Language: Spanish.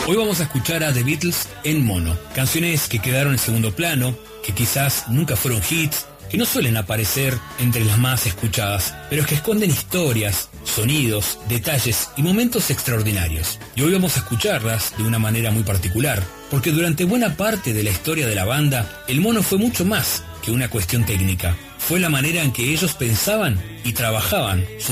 Hoy vamos a escuchar a The Beatles en mono, canciones que quedaron en segundo plano, que quizás nunca fueron hits, que no suelen aparecer entre las más escuchadas, pero que esconden historias, sonidos, detalles y momentos extraordinarios. Y hoy vamos a escucharlas de una manera muy particular, porque durante buena parte de la historia de la banda, el mono fue mucho más que una cuestión técnica. Fue la manera en que ellos pensaban y trabajaban sus